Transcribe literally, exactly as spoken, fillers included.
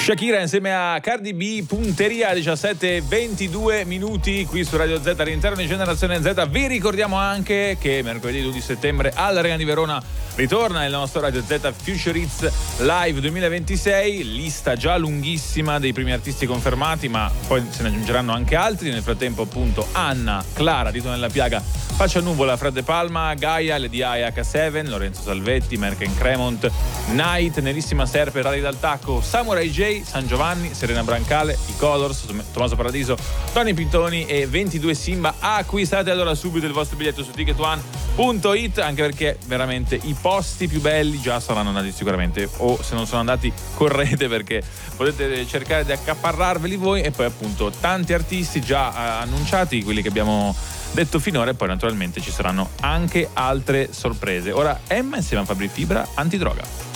Shakira insieme a Cardi B, punteria diciassette e ventidue minuti qui su Radio Z all'interno di Generazione Z. Vi ricordiamo anche che mercoledì dodici settembre all'Arena di Verona ritorna il nostro Radio Z Future Hits Live duemilaventisei, lista già lunghissima dei primi artisti confermati, ma poi se ne aggiungeranno anche altri. Nel frattempo appunto Anna, Clara, Rito nella piaga, Faccia Nuvola, Fred De Palma, Gaia, Lady I, H sette, Lorenzo Salvetti, Merken Cremont, Night, Nerissima Serpe, Rally dal Tacco, Samurai J, San Giovanni, Serena Brancale, I Colors, Tommaso Paradiso, Tony Pintoni e ventidue Simba. Acquistate allora subito il vostro biglietto su ticket one punto it, anche perché veramente i posti più belli già saranno andati sicuramente, o se non sono andati correte, perché potete cercare di accaparrarveli voi. E poi appunto tanti artisti già annunciati, quelli che abbiamo detto finora, e poi naturalmente ci saranno anche altre sorprese. Ora Emma insieme a Fabri Fibra, Antidroga.